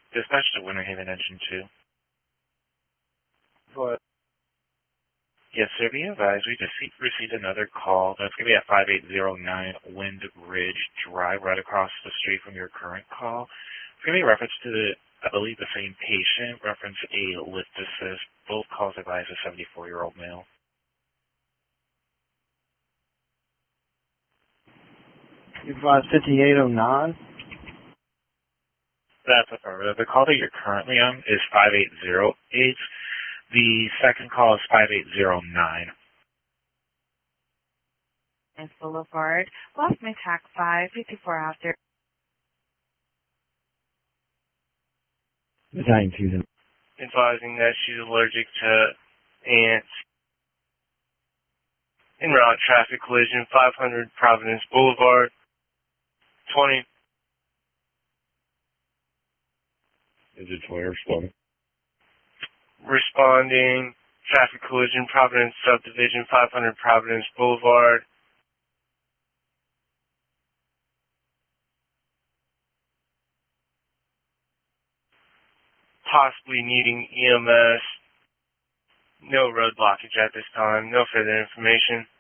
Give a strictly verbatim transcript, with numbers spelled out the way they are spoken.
Dispatch to Winter Haven Engine two. What? Yes, sir. Be advised, we just received another call. That's going to be at five eight zero nine Wind Ridge Drive, right across the street from your current call. It's going to be a reference to, the, I believe, the same patient, reference a lift assist. Both calls advise a seventy-four-year-old male. You advise fifty-eight oh nine? That's affirmative. The call that you're currently on is five eight zero eight. The second call is five eight zero nine. And Boulevard, lost my tac five, fifty-four after. Nine two. Advising that she's allergic to ants. En route traffic collision, five hundred Providence Boulevard, twenty. Is it twenty responding? Responding, traffic collision, Providence Subdivision, five hundred Providence Boulevard. Possibly needing E M S. No road blockage at this time. No further information.